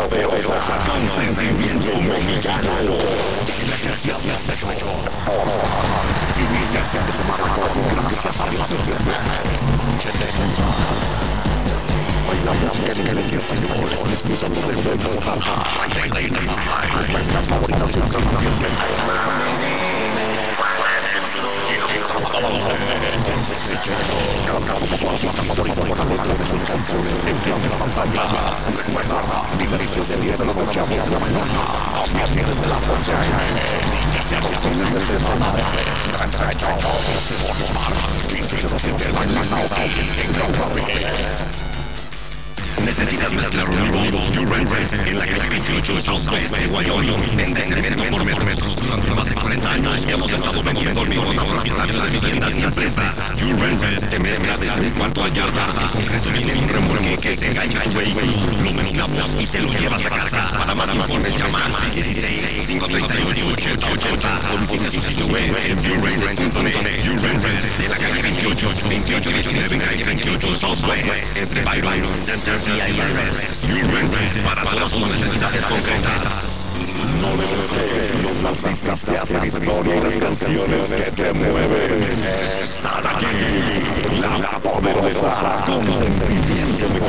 poderosa consentimiento mexicano. La creación de este show. Iniciación de su masacre con gracias a Dios de los hoy la música en inglés y español escuchando de vuelta por nuestras favoritas y cantado por artista favorito por la letra de sus canciones en grandes pantallas. Recuerda, diversión de 10 de la noche a 2 de la mañana, a viernes de las 11 a.m. Días y fines de semana. Transgrecho, Sportsman, 15 de septiembre en las Autos, en Grand Rapids. Necesitas mezclar un vivo, You Rent It, en la calle 28 Southwest de Wyoming, en descendimiento por metros. Durante más de 40 años hemos estado vendiendo hormigón a propietarios de viviendas y empresas. You Rent It te mezcla desde un cuarto a yarda. El concreto viene en un remolque que se engancha a tu vehículo. Lo mezclamos y te lo llevas a casa. Para más informes llama al 616-538-8080 o visita su sitio web en YouRentIt.net. You Rent It, de la calle 2819 en calle 28 Southwest, entre Byron Center y IRS. You Rent It, para todas tus necesidades concretas. No debes creer los artistas que hacen historia y las canciones que te mueven. Están aquí, la poderosa consentimiento.